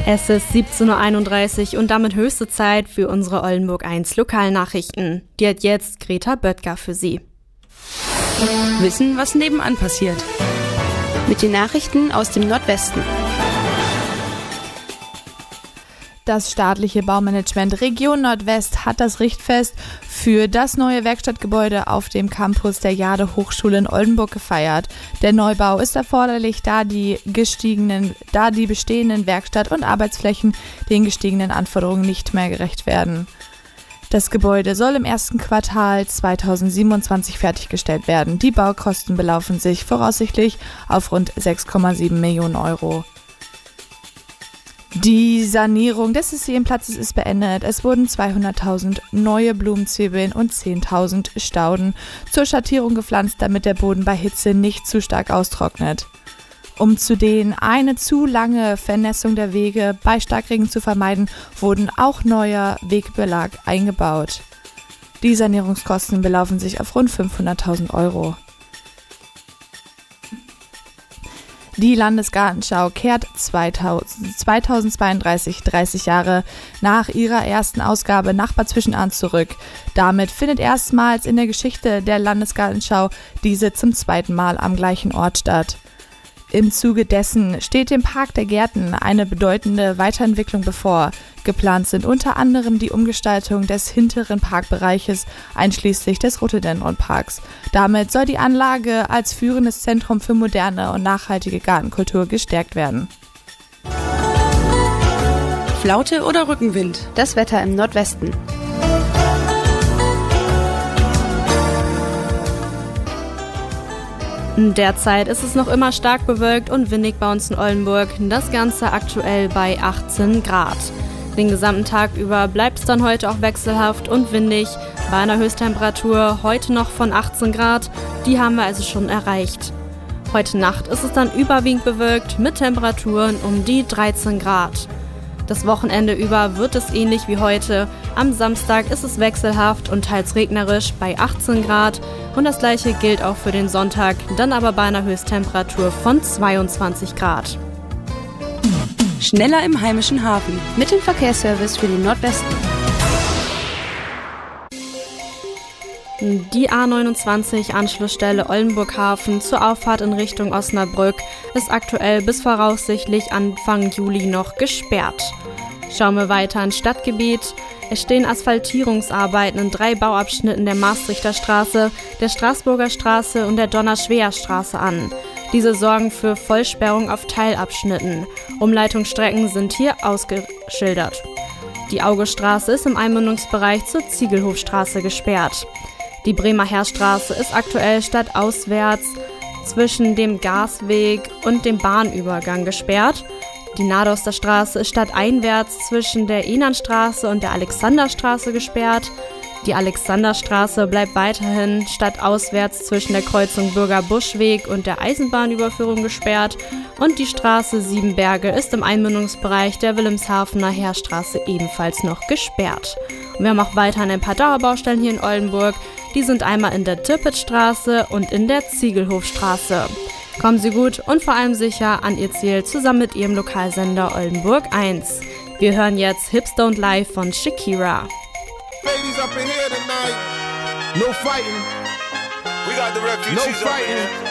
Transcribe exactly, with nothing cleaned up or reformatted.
Es ist siebzehn Uhr einunddreißig und damit höchste Zeit für unsere Oldenburg eins Lokalnachrichten. Die hat jetzt Greta Böttger für Sie. Wissen, was nebenan passiert. Mit den Nachrichten aus dem Nordwesten. Das staatliche Baumanagement Region Nordwest hat das Richtfest für das neue Werkstattgebäude auf dem Campus der Jade Hochschule in Oldenburg gefeiert. Der Neubau ist erforderlich, da die, gestiegenen, da die bestehenden Werkstatt- und Arbeitsflächen den gestiegenen Anforderungen nicht mehr gerecht werden. Das Gebäude soll im ersten Quartal zweitausendsiebenundzwanzig fertiggestellt werden. Die Baukosten belaufen sich voraussichtlich auf rund sechs Komma sieben Millionen Euro. Die Sanierung des Systemplatzes ist beendet. Es wurden zweihunderttausend neue Blumenzwiebeln und zehntausend Stauden zur Schattierung gepflanzt, damit der Boden bei Hitze nicht zu stark austrocknet. Um zudem eine zu lange Vernässung der Wege bei Starkregen zu vermeiden, wurden auch neuer Wegbelag eingebaut. Die Sanierungskosten belaufen sich auf rund fünfhunderttausend Euro. Die Landesgartenschau kehrt zweitausendzweiunddreißig, dreißig Jahre nach ihrer ersten Ausgabe nach Bad Zwischenahn zurück. Damit findet erstmals in der Geschichte der Landesgartenschau diese zum zweiten Mal am gleichen Ort statt. Im Zuge dessen steht dem Park der Gärten eine bedeutende Weiterentwicklung bevor. Geplant sind unter anderem die Umgestaltung des hinteren Parkbereiches einschließlich des Rhododendron-Parks. Damit soll die Anlage als führendes Zentrum für moderne und nachhaltige Gartenkultur gestärkt werden. Flaute oder Rückenwind? Das Wetter im Nordwesten. Derzeit ist es noch immer stark bewölkt und windig bei uns in Oldenburg. Das Ganze aktuell bei achtzehn Grad. Den gesamten Tag über bleibt es dann heute auch wechselhaft und windig. Bei einer Höchsttemperatur heute noch von achtzehn Grad. Die haben wir also schon erreicht. Heute Nacht ist es dann überwiegend bewölkt mit Temperaturen um die dreizehn Grad. Das Wochenende über wird es ähnlich wie heute. Am Samstag ist es wechselhaft und teils regnerisch bei achtzehn Grad. Und das gleiche gilt auch für den Sonntag, dann aber bei einer Höchsttemperatur von zweiundzwanzig Grad. Schneller im heimischen Hafen. Mit dem Verkehrsservice für den Nordwesten. Die A neunundzwanzig Anschlussstelle Oldenburg-Hafen zur Auffahrt in Richtung Osnabrück ist aktuell bis voraussichtlich Anfang Juli noch gesperrt. Schauen wir weiter ins Stadtgebiet. Es stehen Asphaltierungsarbeiten in drei Bauabschnitten der Maastrichter Straße, der Straßburger Straße und der Donnerschweer Straße an. Diese sorgen für Vollsperrung auf Teilabschnitten. Umleitungsstrecken sind hier ausgeschildert. Die Augestraße ist im Einmündungsbereich zur Ziegelhofstraße gesperrt. Die Bremer Heerstraße ist aktuell stadtauswärts zwischen dem Gasweg und dem Bahnübergang gesperrt. Die Nadoster Straße ist stadteinwärts zwischen der Ehnernstraße und der Alexanderstraße gesperrt. Die Alexanderstraße bleibt weiterhin stadtauswärts zwischen der Kreuzung Bürger-Buschweg und der Eisenbahnüberführung gesperrt. Und die Straße Siebenberge ist im Einmündungsbereich der Wilhelmshavener Heerstraße ebenfalls noch gesperrt. Und wir haben auch weiterhin ein paar Dauerbaustellen hier in Oldenburg. Die sind einmal in der Tippettstraße und in der Ziegelhofstraße. Kommen Sie gut und vor allem sicher an Ihr Ziel zusammen mit Ihrem Lokalsender Oldenburg eins. Wir hören jetzt Hips Don't Lie von Shakira. Ladies up in here tonight. No fighting. We got the refugees. No fighting.